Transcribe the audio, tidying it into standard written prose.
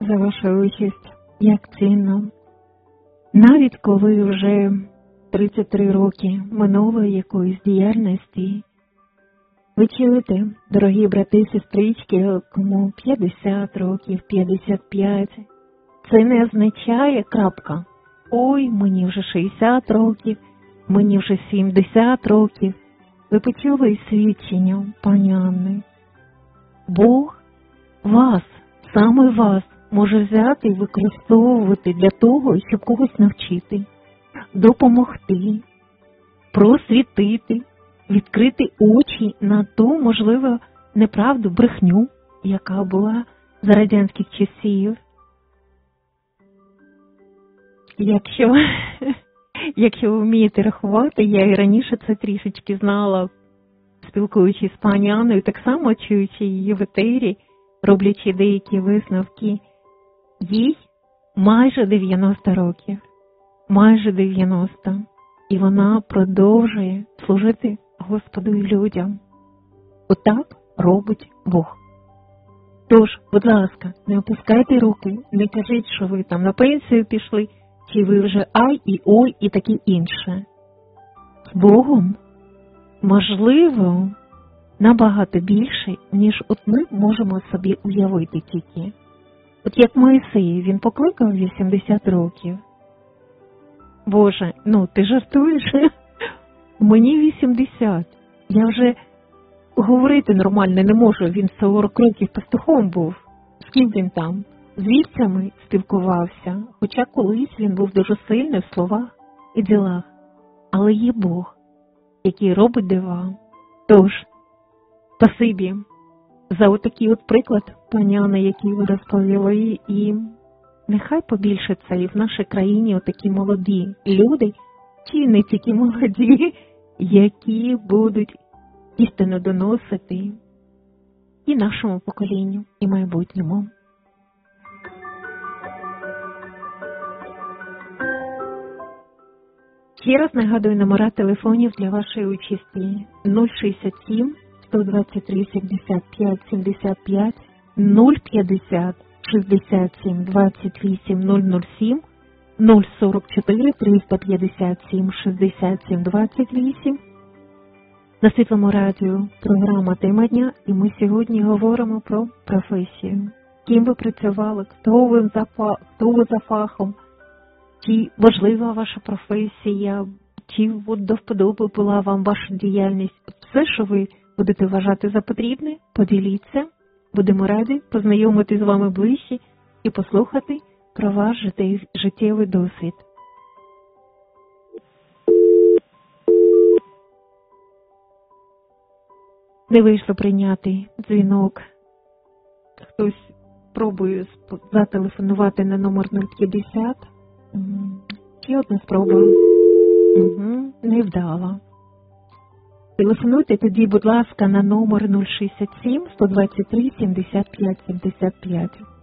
за вашу участь. Як цінно. Навіть коли вже 33 роки минуло якоїсь діяльності, ви чуєте, дорогі брати і сестрички, кому 50 років, 55, це не означає крапка. Ой, мені вже 60 років, мені вже 70 років. Ви почули свідчення, пані Анни? Бог вас, саме вас, може взяти і використовувати для того, щоб когось навчити, допомогти, просвітити, відкрити очі на ту, можливо, неправду, брехню, яка була за радянських часів. Якщо ви вмієте рахувати, я і раніше це трішечки знала, спілкуючись з пані Анною, так само чуючи її в етері, роблячи деякі висновки. Їй майже 90 років, майже 90, і вона продовжує служити Господу і людям. Отак робить Бог. Тож, будь ласка, не опускайте руки, не кажіть, що ви там на пенсію пішли, чи ви вже ай і ой і таке інше. З Богом, можливо, набагато більше, ніж от ми можемо собі уявити тільки. От як Моїсей, він покликав 80 років. Боже, ти жартуєш? Мені 80. Я вже говорити нормально не можу. Він 40 років пастухом був. З ким він там? З вівцями спілкувався. Хоча колись він був дуже сильний в словах і ділах. Але є Бог, який робить дива. Тож, спасибі за отакий от приклад, пані Анна, який ви розповіли, і нехай побільше це і в нашій країні отакі молоді люди, чи не тільки молоді, які будуть істину доносити і нашому поколінню, і майбутньому. Ще раз нагадую номера телефонів для вашої участі. 067 123 75 75, 050 67 28 007, 044 357 67 28. На Світлому радіо програма «Тема дня», і ми сьогодні говоримо про професію. Ким ви працювали, хто ви за фахом, чи важлива ваша професія, чи до вподоби була вам ваша діяльність. Все, що ви будете вважати за потрібне, поділіться. Будемо раді познайомити з вами ближче і послухати про ваш життєвий досвід. Не вийшло прийняти дзвінок. Хтось пробує зателефонувати на номер 050. Ще одна спроба. Не вдала. Телефонуйте тоді, будь ласка, на номер 067 123 75 75.